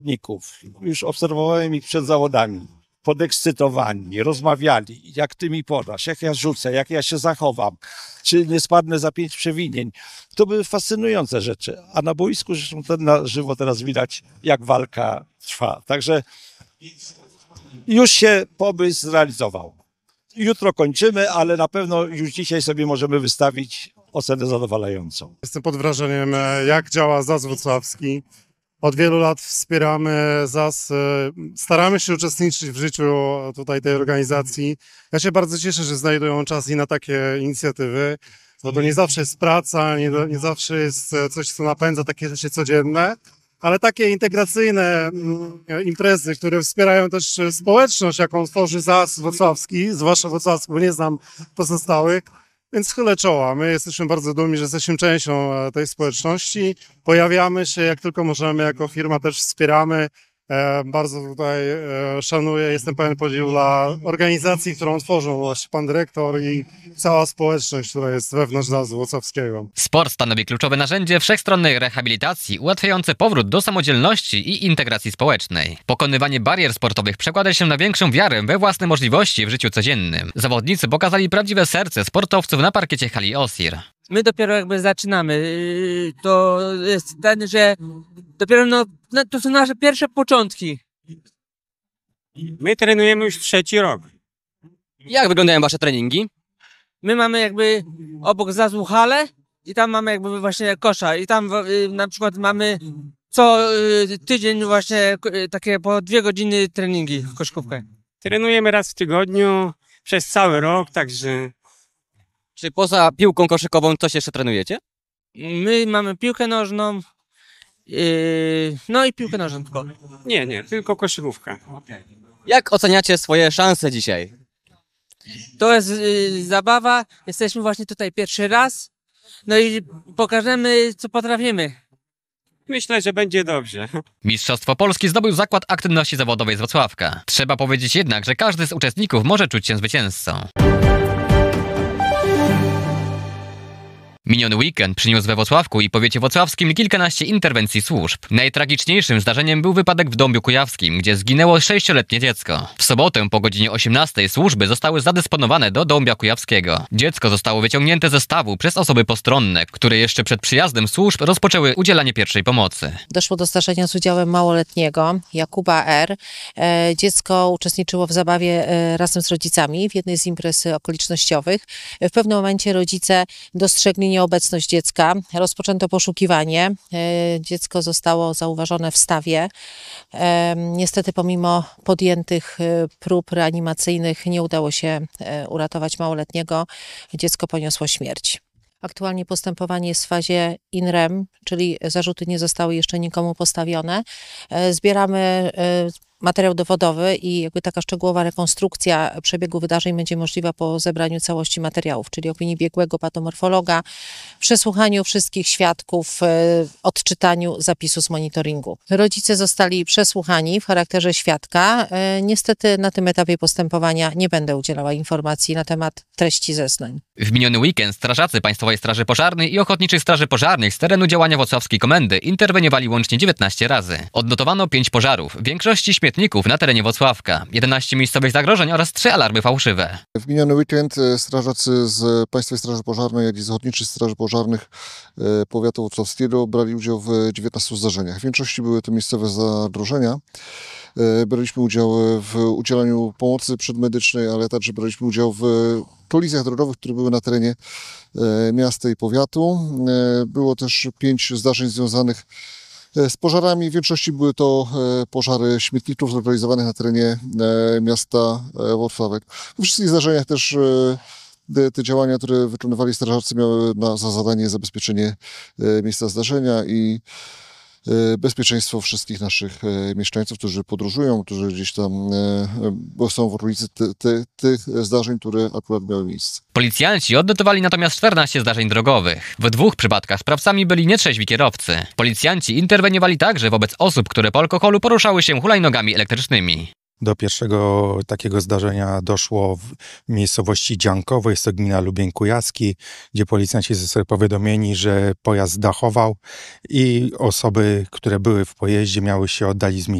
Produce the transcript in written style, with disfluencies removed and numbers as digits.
Już obserwowałem ich przed zawodami. Podekscytowani, rozmawiali, jak ty mi podasz, jak ja rzucę, jak ja się zachowam, czy nie spadnę za 5 przewinień. To były fascynujące rzeczy, a na boisku zresztą na żywo teraz widać, jak walka trwa. Także już się pomysł zrealizował. Jutro kończymy, ale na pewno już dzisiaj sobie możemy wystawić ocenę zadowalającą. Jestem pod wrażeniem, jak działa ZAS wrocławski. Od wielu lat wspieramy ZAS, staramy się uczestniczyć w życiu tutaj tej organizacji. Ja się bardzo cieszę, że znajdują czas i na takie inicjatywy, bo to nie zawsze jest praca, nie zawsze jest coś, co napędza takie rzeczy codzienne, ale takie integracyjne imprezy, które wspierają też społeczność, jaką tworzy ZAS wrocławski, zwłaszcza wrocławski, bo nie znam pozostałych. Więc chylę czoła. My jesteśmy bardzo dumni, że jesteśmy częścią tej społeczności. Pojawiamy się jak tylko możemy, jako firma też wspieramy. Bardzo tutaj szanuję, jestem pełen podziwu dla organizacji, którą tworzą właśnie pan dyrektor i cała społeczność, która jest wewnątrz ZAS wrocławskiego. Sport stanowi kluczowe narzędzie wszechstronnej rehabilitacji, ułatwiające powrót do samodzielności i integracji społecznej. Pokonywanie barier sportowych przekłada się na większą wiarę we własne możliwości w życiu codziennym. Zawodnicy pokazali prawdziwe serce sportowców na parkiecie hali Osir. My dopiero jakby zaczynamy. To jest ten, że dopiero to są nasze pierwsze początki. My trenujemy już 3. rok. Jak wyglądają wasze treningi? My mamy jakby obok ZAS-u halę i tam mamy jakby właśnie kosza i tam na przykład mamy co tydzień właśnie takie po 2 godziny treningi w koszykówkę. Trenujemy raz w tygodniu przez cały rok, także... Czy poza piłką koszykową coś jeszcze trenujecie? My mamy piłkę nożną, no i piłkę nożną tylko. Nie, tylko koszykówka. Jak oceniacie swoje szanse dzisiaj? To jest zabawa, jesteśmy właśnie tutaj pierwszy raz, no i pokażemy, co potrafimy. Myślę, że będzie dobrze. Mistrzostwo Polski zdobył Zakład Aktywności Zawodowej z Wrocławka. Trzeba powiedzieć jednak, że każdy z uczestników może czuć się zwycięzcą. Miniony weekend przyniósł we Włocławku i powiecie włocławskim kilkanaście interwencji służb. Najtragiczniejszym zdarzeniem był wypadek w Dąbiu Kujawskim, gdzie zginęło 6-letnie dziecko. W sobotę po godzinie 18 służby zostały zadysponowane do Dąbia Kujawskiego. Dziecko zostało wyciągnięte ze stawu przez osoby postronne, które jeszcze przed przyjazdem służb rozpoczęły udzielanie pierwszej pomocy. Doszło do zdarzenia z udziałem małoletniego Jakuba R. Dziecko uczestniczyło w zabawie razem z rodzicami w jednej z imprez okolicznościowych. W pewnym momencie rodzice dostrzegli nieobecność dziecka. Rozpoczęto poszukiwanie. Dziecko zostało zauważone w stawie. Niestety pomimo podjętych prób reanimacyjnych nie udało się uratować małoletniego. Dziecko poniosło śmierć. Aktualnie postępowanie jest w fazie in rem, czyli zarzuty nie zostały jeszcze nikomu postawione. Zbieramy materiał dowodowy i jakby taka szczegółowa rekonstrukcja przebiegu wydarzeń będzie możliwa po zebraniu całości materiałów, czyli opinii biegłego patomorfologa, przesłuchaniu wszystkich świadków, odczytaniu zapisu z monitoringu. Rodzice zostali przesłuchani w charakterze świadka. Niestety na tym etapie postępowania nie będę udzielała informacji na temat treści zeznań. W miniony weekend strażacy Państwowej Straży Pożarnej i Ochotniczej Straży Pożarnych z terenu działania włocławskiej komendy interweniowali łącznie 19 razy. Odnotowano 5 pożarów, w większości śmietników na terenie Włocławka, 11 miejscowych zagrożeń oraz 3 alarmy fałszywe. W miniony weekend strażacy z Państwowej Straży Pożarnej, jak i z Ochotniczych Straży Pożarnych powiatu włocławskiego brali udział w 19 zdarzeniach. W większości były to miejscowe zagrożenia. Braliśmy udział w udzielaniu pomocy przedmedycznej, ale także braliśmy udział w kolizjach drogowych, które były na terenie miasta i powiatu. Było też 5 zdarzeń związanych z pożarami. W większości były to pożary śmietników zlokalizowanych na terenie miasta Włocławek. We wszystkich zdarzeniach też te działania, które wykonywali strażacy, miały za zadanie zabezpieczenie miejsca zdarzenia i bezpieczeństwo wszystkich naszych mieszkańców, którzy podróżują, którzy gdzieś tam są w okolicy tych zdarzeń, które akurat miały miejsce. Policjanci odnotowali natomiast 14 zdarzeń drogowych. W 2 przypadkach sprawcami byli nietrzeźwi kierowcy. Policjanci interweniowali także wobec osób, które po alkoholu poruszały się hulajnogami elektrycznymi. Do pierwszego takiego zdarzenia doszło w miejscowości Dziankowo, jest to gmina Lubień Kujawski, gdzie policjanci zostali powiadomieni, że pojazd dachował i osoby, które były w pojeździe, miały się oddalić z miejsca